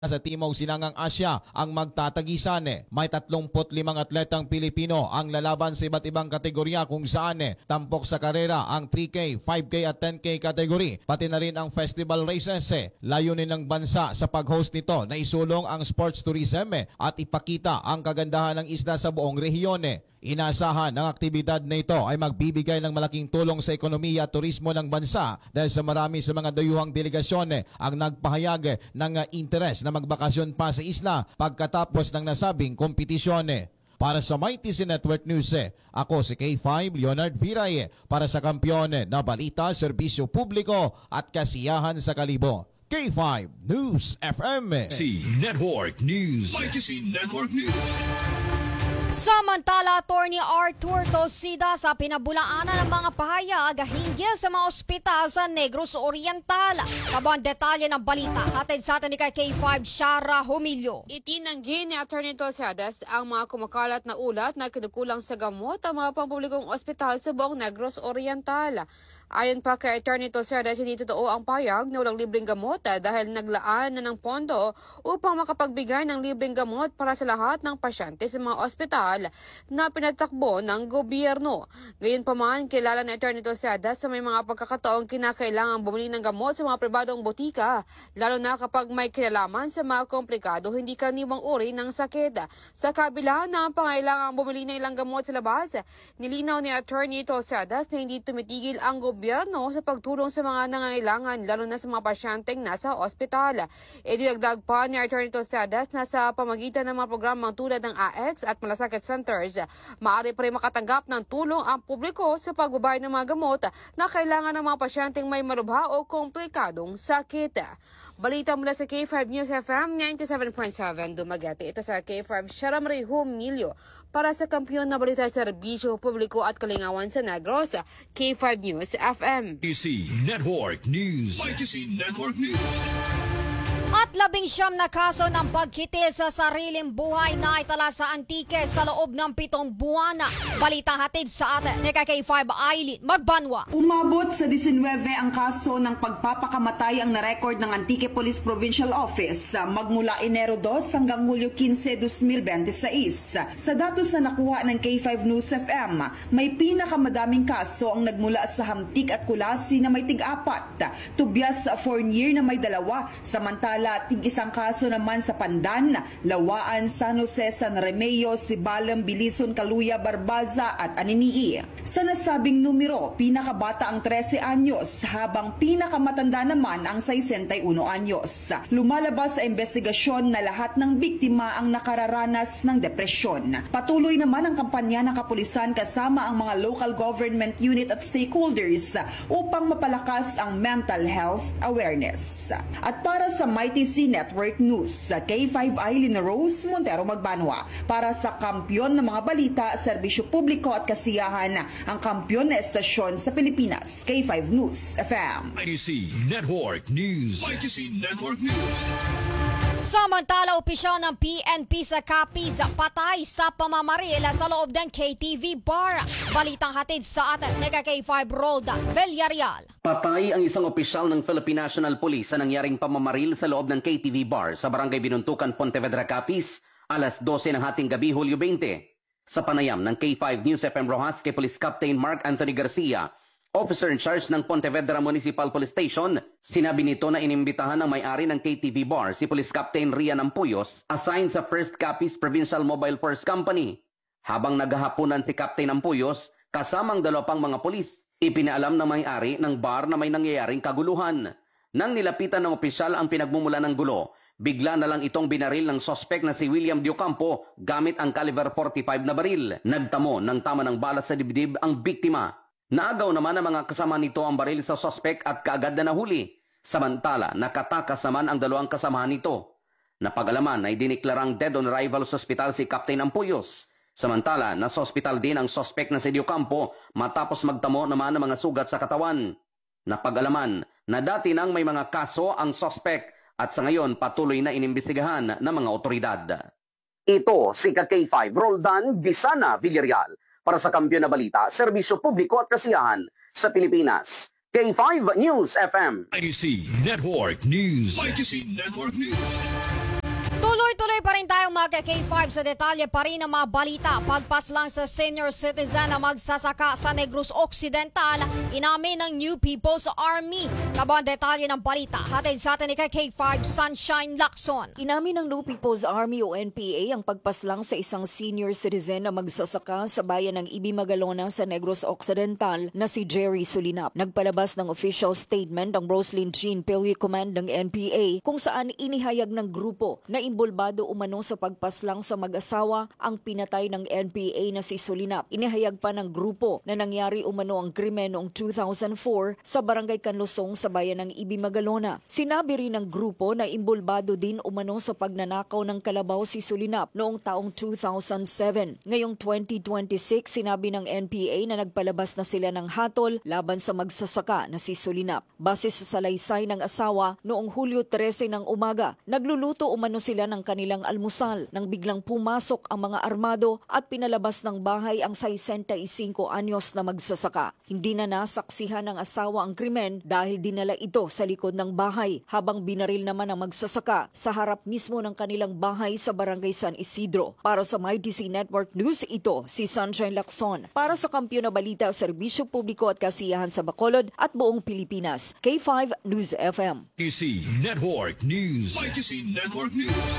sa Timog Silangang Asya ang magtatagisan. May 35 atletang Pilipino ang lalaban sa iba't ibang kategorya kung saan tampok sa karera ang 3K, 5K at 10K kategory, pati na rin ang festival races. Layunin ng bansa sa pag-host nito na isulong ang sports tourism at ipakita ang kagandahan ng isla sa buong rehiyon. Inaasahan ng aktibidad na ito ay magbibigay ng malaking tulong sa ekonomiya at turismo ng bansa dahil sa marami sa mga dayuhang delegasyon ang nagpahayag ng interes na magbakasyon pa sa isla pagkatapos ng nasabing kompetisyon. Para sa Mighty Network News, ako si K5 Leonard Viray para sa Kampiyon na Balita, Serbisyo Publiko at Kasiyahan sa Kalibo. K5 News FM. Network News. Mighty Network News. Samantala, Attorney Arthur Tosida sa pinabulaanan ng mga pahayag hinggil sa mga ospital sa Negros Oriental. Kabang detalye ng balita, hatid sa atin ni K5 Shara Humilio. Itinanggi ni Attorney Tosida ang mga kumakalat na ulat na kinukulang sa gamot ang mga pampublikong ospital sa buong Negros Oriental. Ayon pa kay Attorney Tosida, hindi totoo ang payag na walang libreng gamot dahil naglaan na ng pondo upang makapagbigay ng libreng gamot para sa lahat ng pasyente sa mga ospital na pinatakbo ng gobyerno. Gayunpaman, kilala ni Attorney Tosida sa may mga pagkakataong kinakailangan bumili ng gamot sa mga pribadong butika, lalo na kapag may kinalaman sa mga komplikado hindi karaniwang uri ng sakit. Sa kabila na pangailangan bumili ng ilang gamot sa labas, nilinaw ni Attorney Tosida na hindi tumitigil ang gobyerno sa pagtulong sa mga nangangailangan, lalo na sa mga pasyenteng nasa ospital. Idinagdag pa ni Attorney Tosida na sa pamagitan ng mga programang tulad ng AX at Malasakit Centers, maaari pa rin makatanggap ng tulong ang publiko sa pagbabayad ng mga gamot na kailangan ng mga pasyenteng may malubha o komplikadong sakit. Balita mula sa K5 News FM 97.7 Dumaguete. Ito sa K5 Sharamari Humilio para sa Kampiyon na Balita, Serbisyo Publiko at Kalingawan sa Negros, K5 News FM. Network News. Mighty Network News. At 19 na kaso ng pagkitil sa sariling buhay na itala sa Antique sa loob ng 7 buwan. Balita hatid sa atin ni K5 Aileen Magbanwa. Umabot sa 19 ang kaso ng pagpapakamatay ang narecord ng Antique Police Provincial Office magmula Enero 2 hanggang Hulyo 15, 2026. Sa datos na nakuha ng K5 News FM, may pinakamadaming kaso ang nagmula sa Hamtik at Kulasi na may tig-4, Tubyas Fournier na may 2, samantala tig-1 kaso naman sa Pandan, Lawaan, San Jose, San Remeo, Sibalam, Bilison, Kaluya, Barbaza at Aninii. Sa nasabing numero, pinakabata ang 13 anyos habang pinakamatanda naman ang 61 anyos. Lumalabas sa investigasyon na lahat ng biktima ang nakararanas ng depresyon. Patuloy naman ang kampanya ng kapulisan kasama ang mga local government unit at stakeholders upang mapalakas ang mental health awareness. At para sa Mighty Network News, K5 Aileen Rose Montero Magbanwa para sa Kampiyon ng mga Balita, Serbisyo Publiko at Kasiyahan, ang kampiyon na estasyon sa Pilipinas, K5 News FM. Mighty Network News. Mighty Network News. Samantala, opisyal ng PNP sa Capiz patay sa pamamaril sa loob ng KTV bar. Balitang hatid sa atin ni K5 Rolda Villarreal. Patay ang isang opisyal ng Philippine National Police sa nangyaring pamamaril sa loob ng KTV bar sa Barangay Binuntukan, Pontevedra, Capiz, alas 12 ng hating gabi, Hulyo 20. Sa panayam ng K5 News FM Rojas kay Police Captain Mark Anthony Garcia, officer in charge ng Pontevedra Municipal Police Station, sinabi nito na inimbitahan ng may-ari ng KTV bar si Police Captain Rian Ampuyos, assigned sa 1st Capiz Provincial Mobile Force Company. Habang naghahaponan si Captain Ampuyos, kasamang 2 pang mga pulis, ipinaalam ng may-ari ng bar na may nangyayaring kaguluhan. Nang nilapitan ng opisyal ang pinagmumula ng gulo, bigla na lang itong binaril ng sospek na si William Diocampo gamit ang caliber 45 na baril. Nagtamo ng tama ng bala sa dibdib ang biktima. Naagaw naman ang mga kasama nito ang baril sa sospek at kaagad na nahuli. Samantala, nakatakas naman ang 2 kasamahan nito. Napag-alaman ay diniklarang dead on arrival sa ospital si Captain Ampuyos. Samantala, nasa ospital din ang sospek na si Diocampo matapos magtamo naman ng mga sugat sa katawan. Napag-alaman na dati nang may mga kaso ang sospek at sa ngayon patuloy na inimbestigahan ng mga otoridad. Ito si K5 Roldan Bisana Villarreal para sa Kampiyon na Balita, Serbisyo Publiko at Kasiyahan sa Pilipinas. K5 News FM. Mighty Network News. Mighty Network News. Tuloy pa rin tayong mga K5 sa detalye pa rin ng mga balita. Pagpas lang sa senior citizen na magsasaka sa Negros Occidental, inamin ng New People's Army. Kabang detalye ng balita, hatid sa atin ni K5 Sunshine Lacson. Inamin ng New People's Army o NPA ang pagpaslang sa isang senior citizen na magsasaka sa bayan ng Ibi Magalona sa Negros Occidental na si Jerry Sulinap. Nagpalabas ng official statement ang Roslyn Jean Pili Command ng NPA kung saan inihayag ng grupo na imbulbado umano sa pagpaslang sa mag-asawa ang pinatay ng NPA na si Sulinap. Inihayag pa ng grupo na nangyari umano ang krimen noong 2004 sa Barangay Canlosong sa bayan ng Ibi Magalona. Sinabi rin ng grupo na imbulbado din umano sa pagnanakaw ng kalabaw si Sulinap noong taong 2007. Ngayong 2026, sinabi ng NPA na nagpalabas na sila ng hatol laban sa magsasaka na si Sulinap. Base sa salaysay ng asawa, noong Hulyo 13 ng umaga, nagluluto umano sila ng kanilang almusal nang biglang pumasok ang mga armado at pinalabas ng bahay ang 65 anyos na magsasaka. Hindi na nasaksihan ng asawa ang krimen dahil dinala ito sa likod ng bahay habang binaril naman ang magsasaka sa harap mismo ng kanilang bahay sa Barangay San Isidro. Para sa MyTC Network News, ito si Sunshine Lacson. Para sa Kampiyon na Balita, Serbisyo Publiko at Kasiyahan sa Bacolod at buong Pilipinas, K5 News FM. YTC Network News. YTC Network News.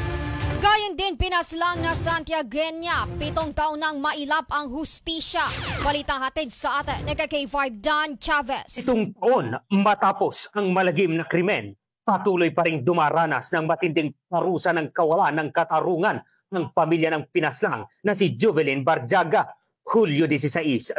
Gayon din pinaslang na Santiagueña, 7 taon nang mailap ang hustisya. Balita hatid sa atin ni K5 Dan Chavez. 7 taon matapos ang malagim na krimen, patuloy pa rin dumaranas ng matinding parusa ng kawalan ng katarungan ng pamilya ng pinaslang na si Jovelyn Barjaga. Hulyo 16,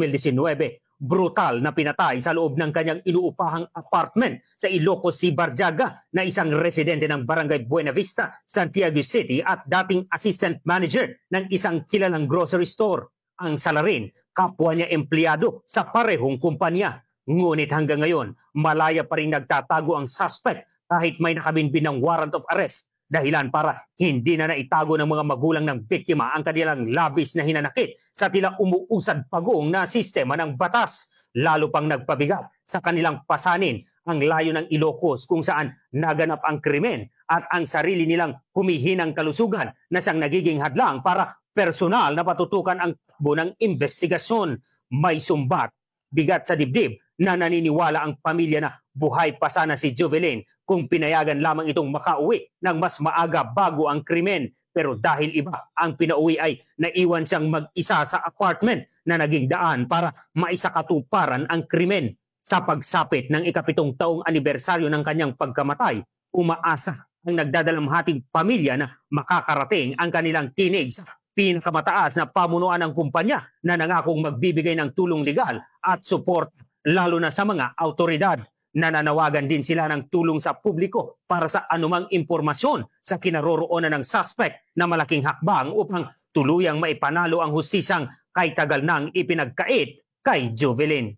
2019, brutal na pinatay sa loob ng kanyang inuupahang apartment sa Ilocos si Barjaga na isang residente ng Barangay Buena Vista, Santiago City at dating assistant manager ng isang kilalang grocery store. Ang salarin, kapwa niya empleyado sa parehong kumpanya. Ngunit hanggang ngayon, malaya pa rin nagtatago ang suspect kahit may nakabinbin ng warrant of arrest. Dahilan para hindi na naitago ng mga magulang ng biktima ang kanilang labis na hinanakit sa tila umuusad pagong na sistema ng batas. Lalo pang nagpabigat sa kanilang pasanin ang layo ng Ilocos kung saan naganap ang krimen at ang sarili nilang humihinang kalusugan na siyang nagiging hadlang para personal na patutukan ang takbo ng investigasyon. May sumbat, bigat sa dibdib na naniniwala ang pamilya na buhay pa sana si Jovelyn kung pinayagan lamang itong makauwi ng mas maaga bago ang krimen. Pero dahil iba ang pinauwi ay naiwan siyang mag-isa sa apartment na naging daan para maisakatuparan ang krimen. Sa pagsapit ng 7 taong anibersaryo ng kanyang pagkamatay, umaasa ang nagdadalamhating pamilya na makakarating ang kanilang tinig sa pinakamataas na pamunuan ng kumpanya na nangakong magbibigay ng tulong legal at support lalo na sa mga autoridad. Nananawagan din sila ng tulong sa publiko para sa anumang impormasyon sa kinaroroonan ng suspect na malaking hakbang upang tuluyang maipanalo ang hustisyang kay tagal nang ipinagkait kay Jovelyn.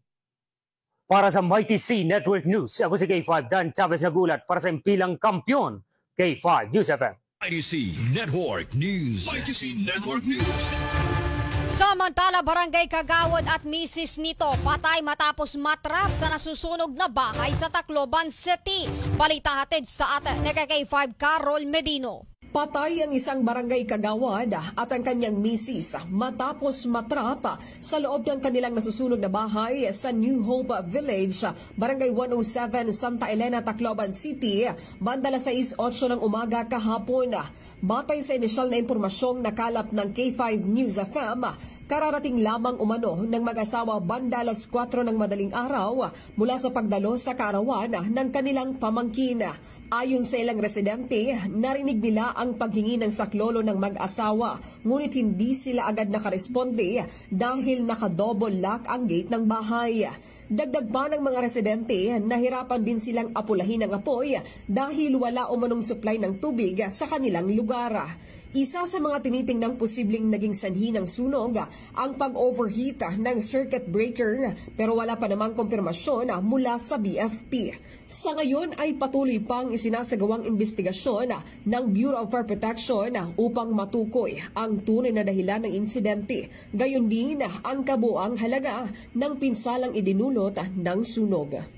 Para sa MyTC Network News, ako si K5 Dan Chavez Agulat para sa impilang kampiyon, K5 News FM. YTC Network News. YTC Network News. Samantala, Barangay Kagawad at misis nito patay matapos matrap sa nasusunog na bahay sa Tacloban City. Balita hatid sa atin ni K5 Carol Medino. Patay ang isang barangay kagawad at ang kanyang misis matapos matrap sa loob ng kanilang nasusunog na bahay sa New Hope Village, Barangay 107, Santa Elena, Tacloban City, bandala 6:08 ng umaga kahapon. Batay sa inisyal na impormasyong nakalap ng K5 News FM, kararating lamang umano ng mag-asawa banda alas 4 ng madaling araw mula sa pagdalo sa kaarawan ng kanilang pamangkin. Ayon sa ilang residente, narinig nila ang paghingi ng saklolo ng mag-asawa, ngunit hindi sila agad nakaresponde dahil naka-double lock ang gate ng bahay. Dagdag pa ng mga residente, nahirapan din silang apulahin ang apoy dahil wala umanong supply ng tubig sa kanilang lugar. Isa sa mga tinitingnang posibleng naging sanhi ng sunog ang pag-overheat ng circuit breaker pero wala pa namang kumpirmasyon mula sa BFP. Sa ngayon ay patuloy pang isinasagawang investigasyon ng Bureau of Fire Protection upang matukoy ang tunay na dahilan ng insidente. Gayon din ang kabuang halaga ng pinsalang idinulot ng sunog.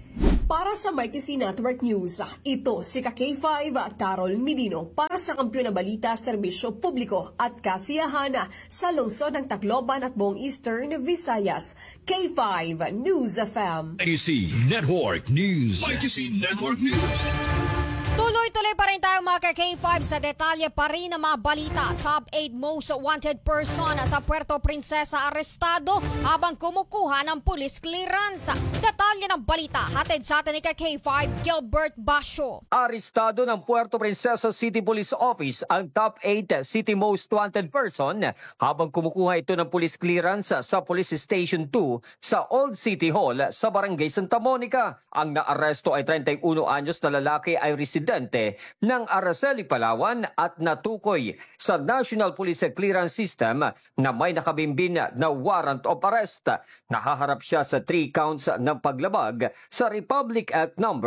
Para sa YTC Network News, ito si K5 Carol Medino para sa Kampiyon na Balita, Serbisyo Publiko at Kasiyahan sa lungsod ng Tacloban at buong Eastern Visayas. K5 News FM. YTC Network News. YTC Network News. Tuloy-tuloy pa rin tayo mga K5 sa detalye pa rin ng mga balita. Top 8 most wanted person sa Puerto Princesa arestado habang kumukuha ng police clearance. Detalye ng balita hatid sa atin ni K5 Gilbert Basho. Arestado ng Puerto Princesa City Police Office ang top 8 city most wanted person habang kumukuha ito ng police clearance sa Police Station 2 sa Old City Hall sa Barangay Santa Monica. Ang naaresto ay 31 anyos na lalaki ay residente ng Araceli, Palawan at natukoy sa National Police Clearance System na may nakabimbin na warrant of arrest. Nahaharap siya sa 3 counts ng paglabag sa Republic Act No.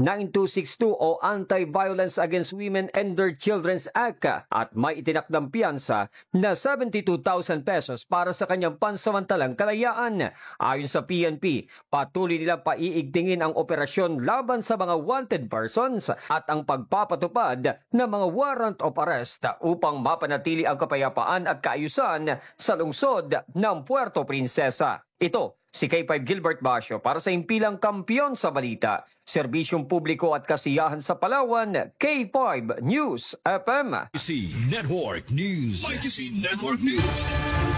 9262 o Anti-Violence Against Women and Their Children's Act at may itinakdang piyansa na 72,000 pesos para sa kanyang pansamantalang kalayaan. Ayon sa PNP, patuloy nilang paiigtingin ang operasyon laban sa mga wanted persons at ang pagpapatupad ng mga warrant of arrest upang mapanatili ang kapayapaan at kaayusan sa lungsod ng Puerto Princesa. Ito si K5 Gilbert Basho para sa impilang kampiyon sa balita, serbisyong publiko at kasiyahan sa Palawan, K5 News FM. YTC Network News. YTC Network News.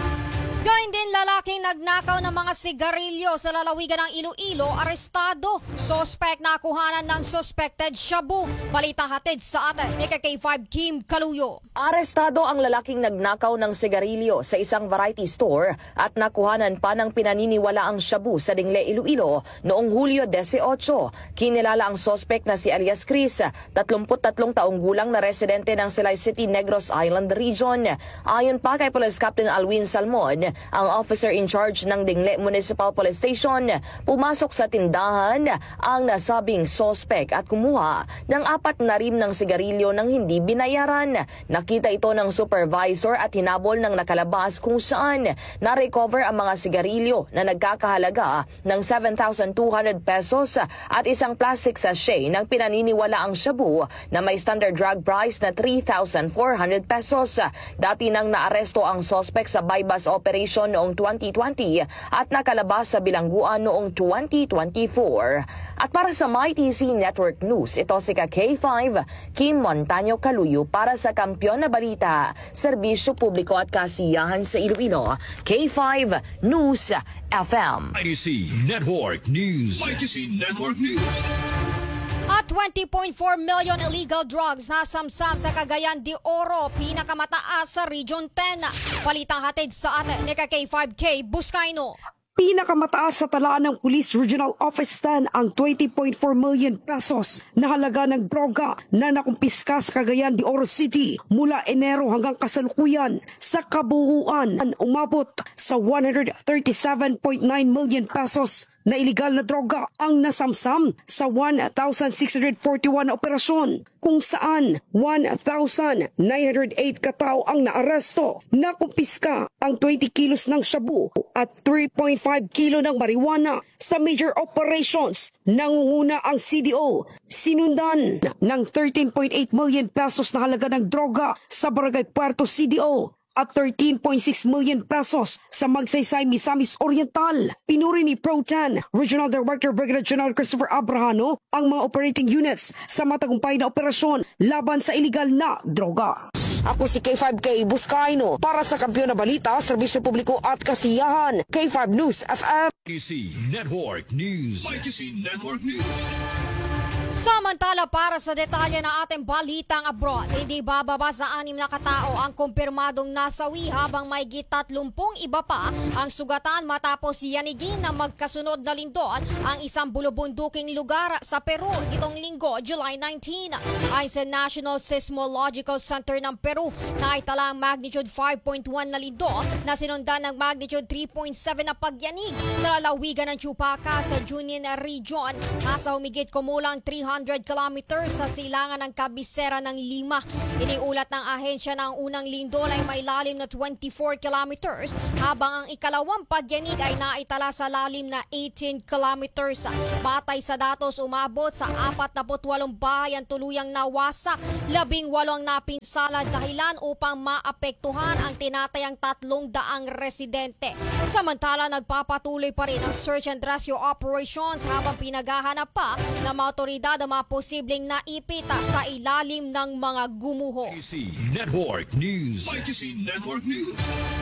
Gayun din lalaking nagnakaw ng mga sigarilyo sa lalawigan ng Iloilo, arestado. Suspect na kuhanan ng suspected shabu. Balita hatid sa atin ni K5 Kim Kaluyo. Arestado ang lalaking nagnakaw ng sigarilyo sa isang variety store at nakuhanan pa ng pinaniniwalaang shabu sa Dingle, Iloilo noong Hulyo 18. Kinilala ang suspect na si alias Chris, 33 taong gulang na residente ng Silay City, Negros Island Region. Ayon pa kay Police Captain Alwin Salmon, ang officer in charge ng Dingle Municipal Police Station, pumasok sa tindahan ang nasabing suspect at kumuha ng 4 na rim ng sigarilyo nang hindi binayaran. Nakita ito ng supervisor at hinabol ng nakalabas kung saan na-recover ang mga sigarilyo na nagkakahalaga ng 7,200 pesos at isang plastic sachet ng pinaniniwalaang shabu na may standard drug price na 3,400 pesos. Dati nang naaresto ang suspect sa bypass operation noong 2020 at nakalabas sa bilangguan noong 2024. At para sa MyTC Network News, ito si K5 Kim Montaño Kaluyo para sa Kampiyon na Balita, Serbisyo Publiko at Kasiyahan sa Iloilo, K5 News FM. YTC Network News. YTC Network News. At 20.4 million illegal drugs na samsam sa Cagayan de Oro, pinakamataas sa Region 10. Balita hatid sa atin ni K5K Buscaino. Pinakamataas sa talaan ng Police Regional Office 10 ang 20.4 million pesos na halaga ng droga na nakumpiska sa Cagayan de Oro City mula Enero hanggang kasalukuyan. Sa kabuuan, umabot sa 137.9 million pesos na iligal na droga ang nasamsam sa 1,641 operasyon, kung saan 1,908 katao ang naaresto. Nakumpiska ang 20 kilos ng shabu at 3.5 kilo ng marijuana. Sa major operations, nangunguna ang CDO. Sinundan ng 13.8 million pesos na halaga ng droga sa Barangay Puerto CDO at 13.6 million pesos sa Magsaysay, Misamis Oriental. Pinuri ni Pro-10 Regional Director Brigadier General Christopher Abrahano ang mga operating units sa matagumpay na operasyon laban sa iligal na droga. Ako si K5K Buscaino para sa Kampiyon na Balita, Serbisyo Publiko at Kasiyahan, K5 News FM. YTC Network News. YTC Network News. Samantala, para sa detalye ng ating balitang abroad, hindi bababa sa 6 na katao ang kumpirmadong nasawi habang may 30 iba pa ang sugatan matapos yanigin na magkasunod na lindol ang isang bulubunduking lugar sa Peru itong linggo, July 19. Ayon sa National Seismological Center ng Peru, naitala ang magnitude 5.1 na lindol na sinundan ng magnitude 3.7 na pagyanig sa lalawigan ng Chupaca sa Junin Region. Nasa humigit kumulang 3 300 kilometers sa silangan ng kabisera ng Lima. Iniulat ng ahensya na ang unang lindol ay may lalim na 24 kilometers habang ang ikalawang pagyanig ay naitala sa lalim na 18 kilometers. Batay sa datos, umabot sa 48 bahay ang tuluyang nawasak, 18 ang napinsala dahilan upang maapektuhan ang tinatayang 300 residente. Samantala, nagpapatuloy pa rin ang search and rescue operations habang pinaghahanap pa ng mga otoridad ang mga posibleng naipita sa ilalim ng mga gumuho. YTC Network News. YTC Network News.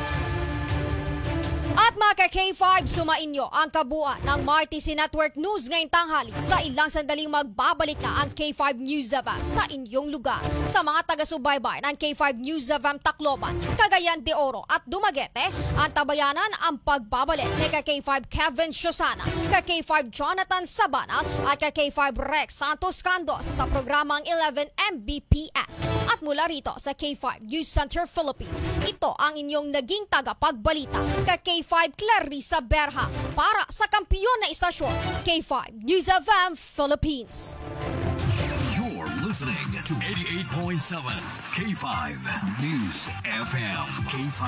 At mga ka-K5, sumainyo ang kabuuan ng MyTC Network News ngayong tanghali. Sa ilang sandaling magbabalik na ang K5 News FM sa inyong lugar. Sa mga taga-subaybay ng K5 News FM Tacloban, Cagayan de Oro at Dumaguete, ang tabayanan ang pagbabalik ni ka-K5 Kevin Shosana, ka-K5 Jonathan Sabana at ka-K5 Rex Santos Candos sa programang 11 Mbps. At mula rito sa K5 News Center Philippines, ito ang inyong naging tagapagbalita, ka-K5 Clarissa Berha para sa kampiyon na istasyon, K5 News FM Philippines. You're listening to 88.7 K5 News FM. K5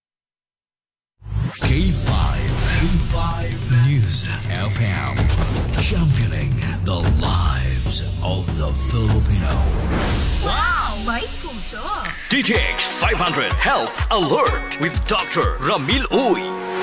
News FM. Championing the lives of the Filipino. Wow! May puso! DTX 500 Health Alert with Dr. Ramil Uy.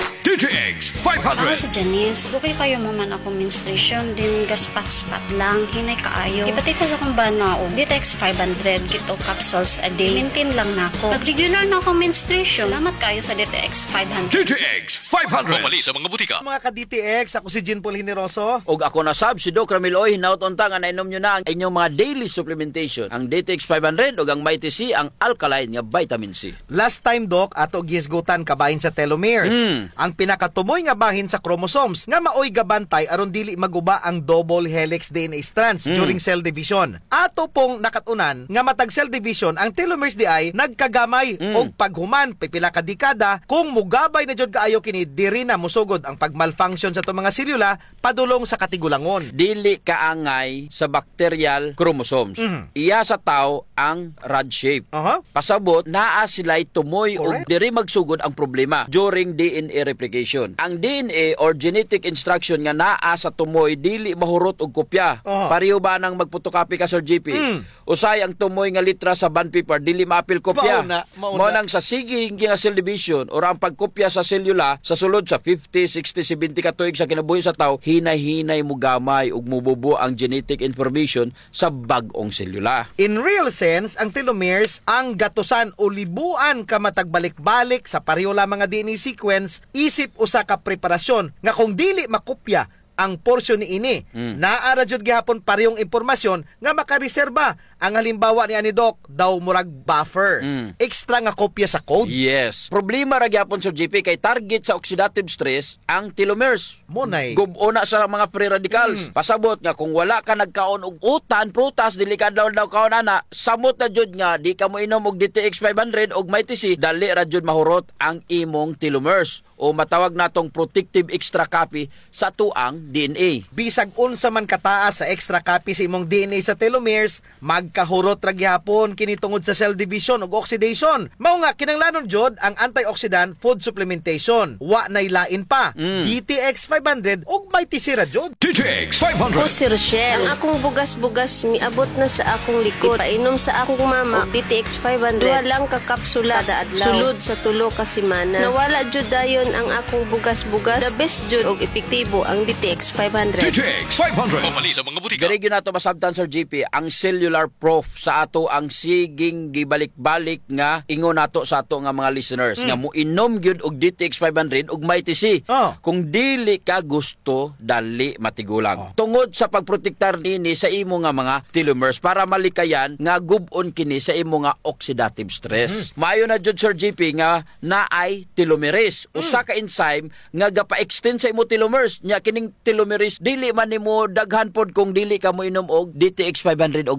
DTX 500. Ako si Janice. Bukay kayo mo man ako menstruation, din gaspat-spat lang, hinay kaayo. Ipati ko sa kong banao. DTX 500, gito capsules a day. Maintain lang na ako. Nag-regular na ako menstruation. Salamat kayo sa DTX 500. DTX 500. Pumali sa mga butika. Mga ka-DTX, ako si Jean Paul Generoso. Og ako na sab si Doc Ramil Oy, hinaut-unta nga nainom nyo na ang inyong mga daily supplementation. Ang DTX 500 ug ang MyTC, ang alkaline nga vitamin C. Last time, Doc, ato gisgutan kabahin sa telomeres. Ang pinakatumoy nga bahin sa chromosomes nga maoy gabantay aron dili maguba ang double helix DNA strands during cell division. Ato pong nakatunan nga matag cell division ang telomeres di ay nagkagamay og paghuman pipila ka dekada kung mugabay na jud kaayo kini diri na musugod ang pagmalfunction sa itong mga selula padulong sa katigulangon. Dili kaangay sa bacterial chromosomes. Iya sa tao ang rod shape. Pasabot naa sila'y tumoy og diri magsugod ang problema during DNA replication. Ang DNA or genetic instruction nga naa sa tumoy dili mahurot og kopya. Pareho ba nang magpotocopy ka, Sir GP? Usay ang tumoy nga litra sa bond paper dili maapil kopya. Mao nang sa siging nga cell division or ang pagkopya sa selula sa sulod sa 50, 60, 70 ka tuig sa kinabuhi sa tao, hinay-hinay mo gamay ug mububo ang genetic information sa bag-ong selula. In real sense, ang telomeres ang gatusan o libuan ka matagbalik-balik sa pareho lamang nga DNA sequence isip usa ka preparasyon nga kung dili makopya ang porsyon ni ini, naara jud gihapon parehong impormasyon nga makareserba. Ang halimbawa ni Doc daw murag buffer. Extra nga kopya sa code. Yes. Problema ra gyapon sa GP kay target sa oxidative stress ang telomeres. Monay. Gubona sa mga free radicals. Pasabot nga kung wala ka nagkaon og utan, prutas, dili ka daw kaon ana, samot na jud nga di ka mo inom og DTX 500 og MyTC, dali ra jud mahurot ang imong telomeres o matawag natong protective extra copy sa tuang DNA. Bisag unsa man kataas sa extra copy sa imong DNA sa telomeres, magkahurot ra gyapon kini tungod sa cell division ug oxidation. Mao nga kinahanglanon jud ang antioxidant food supplementation. Wa nay lain pa. DTX 500 ug MyTC ra jud. DTX 500. O si Rochelle, ang akong bugas-bugas miabot na sa akong likod. Painom sa akong mama og DTX 500. Duha lang ka kapsula kada adlaw. Sulod sa tulo ka semana. Nawala jud dayon ang akong bugas-bugas. The best jud og epektibo ang DTX 500. DTX 500. Pumali sa mga butika. Diri gyud nato masabtan, Sir GP, ang cellular proof sa ato ang siging gibalik-balik nga ingon nato sa ato nga mga listeners nga moinom gyud og DTX 500 ug MyTC. Kung dili ka gusto, dali matigulang. Tungod sa pagprotektar nini sa imo nga mga telomeres para malikayan nga gub-on kini sa imo nga oxidative stress. Maayo na jud, Sir GP, nga naay telomerase. Usa ka enzyme nga gapa-extend sa imo telomeres. Nya kining telomerase dili man nimo daghan pod kung dili ka mo inom og DTX 500 og MyTC.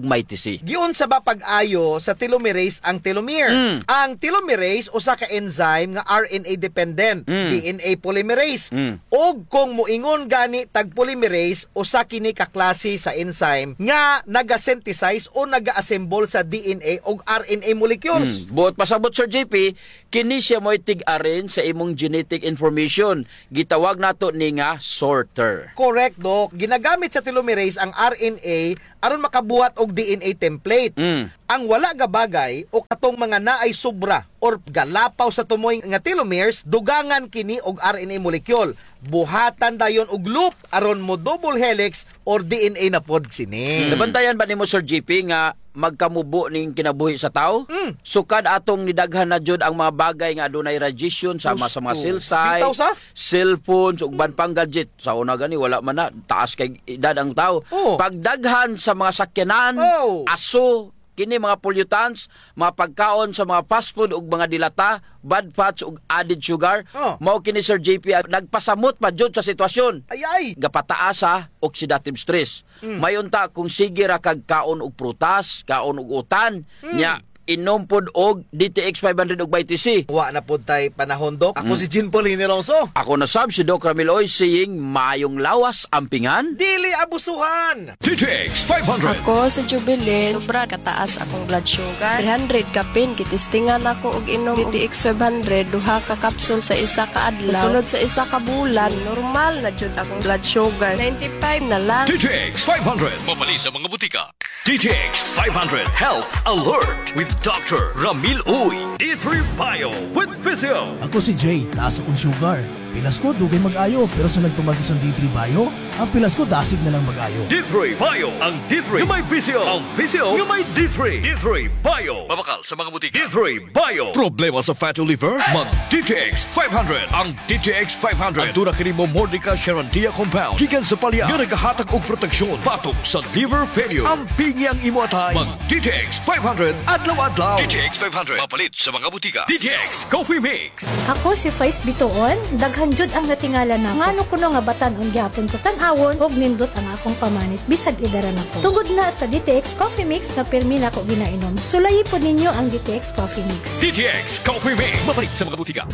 YTC. Giun sa ba pag-ayo sa telomerase ang telomere? Ang telomerase usa ka enzyme nga RNA dependent, DNA polymerase. Og kung moingon gani tag polymerase usa kini ka klase sa enzyme nga naga-synthesize o naga-assemble sa DNA og RNA molecules. Buot pasabot Sir JP, kini siya mo'y tig-arin sa imong genetic information. Gitawag nato ni nga sorter. Correct, Doc. Ginagamit sa telomerase ang RNA aron makabuhat og DNA template. Ang wala ga bagay o katong mga naay sobra or galapaw sa tumoy nga telomeres, dugangan kini og RNA molecule. Buhatan dayon og loop aron mo double helix or DNA na pod sini. Nabantayan ba nimo Sir JP nga magkamubo ning kinabuhi sa tao? Sukad atong nidaghan na jud ang mga bagay nga adunay radiation sama sa mga cell site, cellphones ug ban pang gadget. Sa una gani wala man na taas kay edad ang tao. Pagdaghan sa mga sakyanan, aso, kini mga pollutants, mga pagkaon sa mga fast food ug mga dilata, bad fats ug added sugar, mao kini Sir JP nagpasamot pa jud sa sitwasyon. Gapataas sa oxidative stress. Mayunta kung sige ra kag kaon og prutas, kaon og utan, nya inom pod og DTX 500 og YTC. Wa na pod tay panahon, Doc. Ako si Jean Paul Hineroso. Ako na sab si Doc Ramil Oy saying maayong lawas ampingan. Dili abusuhan. DTX 500. Ako sa Jubilin, sobra kataas akong blood sugar. 300 kapin, kitistingan ako og inom DTX 500, duha ka kapsul sa isa ka adlaw. Sulod sa isa ka bulan, normal na jud akong blood sugar. 95 na lang. DTX 500. Mabali sa mga butika. DTX 500 Health Alert with Dr. Ramil Uy. D3 Bio with Physio. Ako si Jay, taas akong sugar. Pilas ko, dugay mag-ayo. Pero sa nagtumagos ang D3 Bio, ang pilas ko, dasig na lang mag-ayo. D3 Bio. Ang D3 yung may Physio. Ang Physio yung may D3. D3 Bio. Mabakal sa mga butika. D3 Bio. Problema sa fatty liver? Mag DTX 500. Ang DTX 500. Ang tuna kini mo Mordica Sharantia compound. Gikan sa palya. Nga nagahatag og proteksyon. Patok sa liver failure. Ang pingi ang imo atay. Mag DTX 500. Adlaw-adlaw. DTX 500. Mapalit sa mga butika. DTX Coffee Mix. Ako si Faiz Bituon. Daghan jud ang natingala na ngano kuno nga batan-on gyapon ko tan-awon og nindot ang akong pamanit bisag idaran ako. Tungod na sa DTX Coffee Mix na pirmi na ko ginainom. Sulayi po ninyo ang DTX Coffee Mix. DTX Coffee Mix. Mabalik sa mga butika.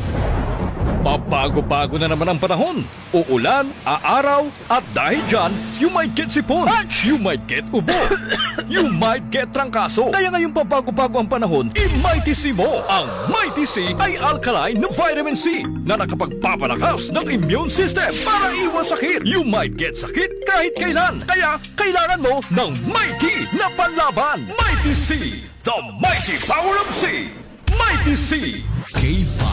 Pabago-bago na naman ang panahon. Uulan, aaraw, at dahil dyan, you might get sipon, you might get ubo, you might get trangkaso. Kaya ngayong pabago-bago ang panahon, i-Mighty C mo. Ang Mighty C ay alkaline na vitamin C na nakapagpapalakas ng immune system para iwas sakit. You might get sakit kahit kailan. Kaya kailangan mo ng Mighty na panlaban. Mighty C, the mighty power of C. Mighty C. K5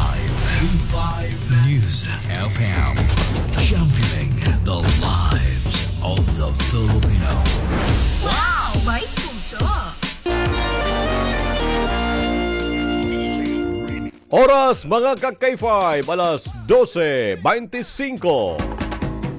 News FM, championing the lives of the Filipino. Wow! May puso! Oras mga ka-K5, alas 12:25.